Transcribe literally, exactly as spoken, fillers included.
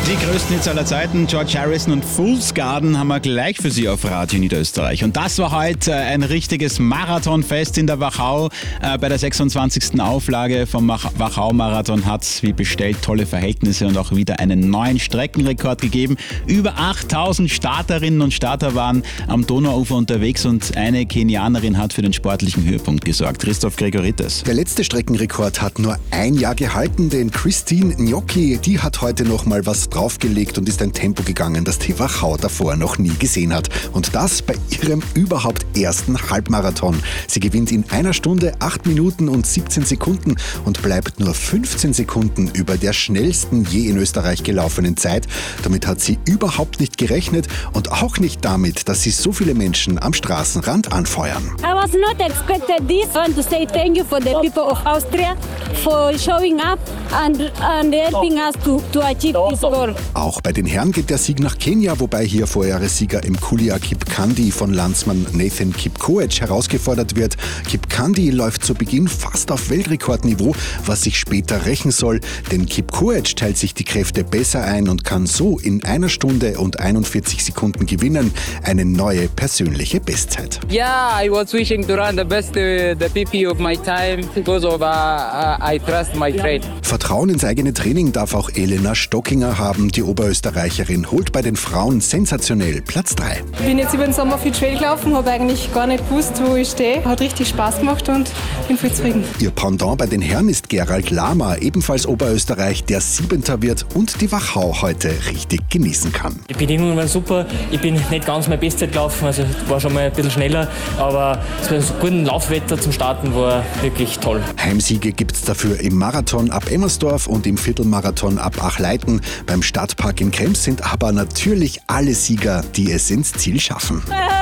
Die größten Hits aller Zeiten, George Harrison und Fool's Garden, haben wir gleich für Sie auf Radio Niederösterreich. Und das war heute ein richtiges Marathonfest in der Wachau. Bei der sechsundzwanzigsten Auflage vom Wachau-Marathon hat es wie bestellt tolle Verhältnisse und auch wieder einen neuen Streckenrekord gegeben. Über achttausend Starterinnen und Starter waren am Donauufer unterwegs und eine Kenianerin hat für den sportlichen Höhepunkt gesorgt. Christoph Gregoritis. Der letzte Streckenrekord hat nur ein Jahr gehalten, denn Christine Gnocchi, die hat heute noch mal was draufgelegt und ist ein Tempo gegangen, das die Wachau davor noch nie gesehen hat. Und das bei ihrem überhaupt ersten Halbmarathon. Sie gewinnt in einer Stunde, acht Minuten und siebzehn Sekunden und bleibt nur fünfzehn Sekunden über der schnellsten je in Österreich gelaufenen Zeit. Damit hat sie überhaupt nicht gerechnet und auch nicht damit, dass sie so viele Menschen am Straßenrand anfeuern. I was not expected this. I want to say thank you for the people of Austria for showing up and, and helping us to, to achieve this goal. Auch bei den Herren geht der Sieg nach Kenia, wobei hier Vorjahressieger im Kulia Kipkandi von Landsmann Nathan Kipkoech herausgefordert wird. Kipkandi läuft zu Beginn fast auf Weltrekordniveau, was sich später rächen soll, denn Kipkoech teilt sich die Kräfte besser ein und kann so in einer Stunde und einundvierzig Sekunden gewinnen, eine neue persönliche Bestzeit. Yeah, I was wishing to run the best uh, the P P of my time because of uh, I trust my trade. Vertrauen ins eigene Training darf auch Elena Stockinger haben. Die Oberösterreicherin holt bei den Frauen sensationell Platz drei. Ich bin jetzt über den Sommer viel Trail gelaufen, habe eigentlich gar nicht gewusst, wo ich stehe. Hat richtig Spaß gemacht und bin voll zufrieden. Ihr Pendant bei den Herren ist Gerald Lama, ebenfalls Oberösterreich, der Siebenter wird und die Wachau heute richtig genießen kann. Die Bedingungen waren super. Ich bin nicht ganz meine Bestzeit gelaufen, also war schon mal ein bisschen schneller, aber es war ein gutes Laufwetter zum Starten, war wirklich toll. Heimsiege gibt es dafür im Marathon ab Emmersdorf und im Viertelmarathon ab Achleiten. Beim Stadtpark in Krems sind aber natürlich alle Sieger, die es ins Ziel schaffen.